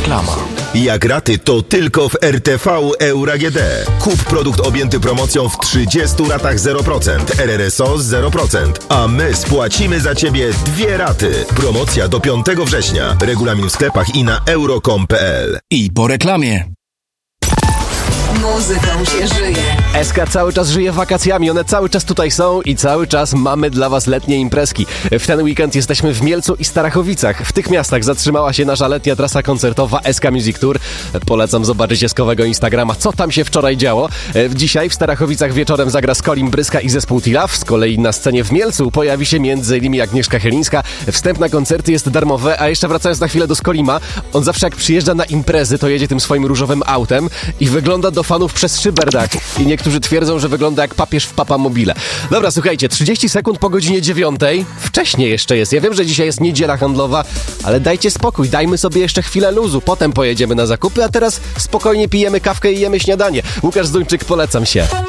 Reklama. Jak raty, to tylko w RTV Euro AGD. Kup produkt objęty promocją w 30 ratach 0%, RRSO 0%, a my spłacimy za Ciebie 2 raty. Promocja do 5 września. Regulamin w sklepach i na euro.com.pl. I po reklamie. Muzyką się żyje. SK cały czas żyje wakacjami, one cały czas tutaj są i cały czas mamy dla Was letnie imprezki. W ten weekend jesteśmy w Mielcu i Starachowicach. W tych miastach zatrzymała się nasza letnia trasa koncertowa SK Music Tour. Polecam zobaczyć SK-owego Instagrama, co tam się wczoraj działo. Dzisiaj w Starachowicach wieczorem zagra Skolim Bryska i zespół Tilaf. Z kolei na scenie w Mielcu pojawi się m.in. Agnieszka Chylińska. Wstęp na koncerty jest darmowy, a jeszcze wracając na chwilę do Skolima, on zawsze jak przyjeżdża na imprezy, to jedzie tym swoim różowym autem i wygląda do fanów przez szyberdach. I niektórzy twierdzą, że wygląda jak papież w Papamobile. Dobra, słuchajcie, 30 sekund po godzinie 9. Wcześniej jeszcze jest. Ja wiem, że dzisiaj jest niedziela handlowa, ale dajcie spokój, dajmy sobie jeszcze chwilę luzu. Potem pojedziemy na zakupy, a teraz spokojnie pijemy kawkę i jemy śniadanie. Łukasz Zduńczyk, polecam się.